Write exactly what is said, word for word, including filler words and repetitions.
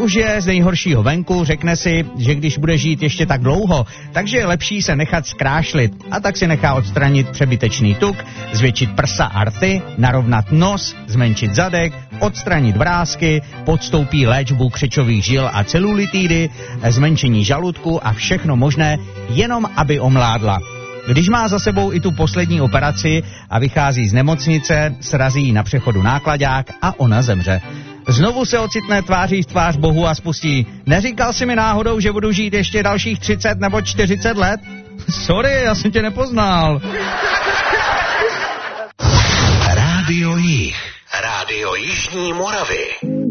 už je z nejhoršího venku, řekne si, že když bude žít ještě tak dlouho, takže je lepší se nechat zkrášlit a tak si nechá odstranit přebytečný tuk, zvětšit prsa a rty, narovnat nos, zmenšit zadek, odstranit vrásky, podstoupí léčbu křečových žil a celulitidy, zmenšení žaludku a všechno možné, jenom aby omládla. Když má za sebou i tu poslední operaci a vychází z nemocnice, srazí na přechodu náklaďák a ona zemře. Znovu se ocitne tváří v tvář Bohu a spustí: neříkal jsi mi náhodou, že budu žít ještě dalších třicet nebo čtyřicet let? Sorry, já jsem tě nepoznal. Rádio Jih, Rádio Jižní Moravy.